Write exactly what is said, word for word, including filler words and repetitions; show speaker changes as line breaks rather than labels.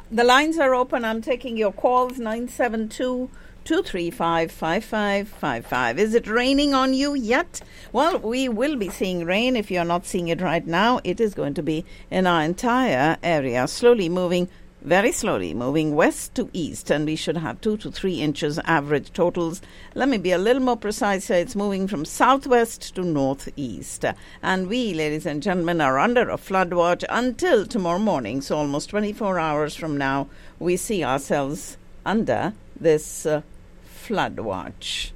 The lines are open. I'm taking your calls, nine seven two, two three five, five five five five. Is it raining on you yet? Well, we will be seeing rain. If you're not seeing it right now, it is going to be in our entire area, slowly moving, very slowly moving west to east, and we should have two to three inches average totals. Let me be a little more precise here. It's moving from southwest to northeast. And we, ladies and gentlemen, are under a flood watch until tomorrow morning. So almost twenty-four hours from now, we see ourselves under this uh, flood watch.